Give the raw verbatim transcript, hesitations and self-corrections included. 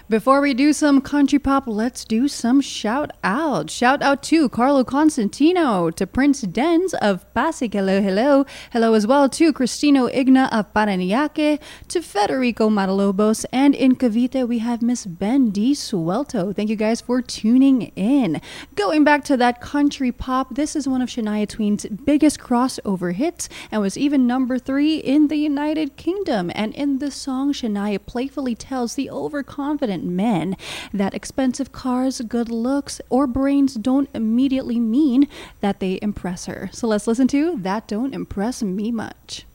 Before we do some country pop, let's do some shout out. Shout out to Carlo Constantino, to Prince Denz of Pasig, hello, hello. Hello as well to Cristino Igna of Paranaque, to Federico Matalobos, and in Cavite we have Miss Ben Di Suelto. Thank you guys for tuning in. Going back to that country pop, this is one of Shania Twain's biggest crossover hits and was even number three in the United Kingdom. And in this song, Shania playfully tells the overconfident men that expensive cars, good looks, or brains don't immediately mean that they impress her. So let's listen to That Don't Impress Me Much.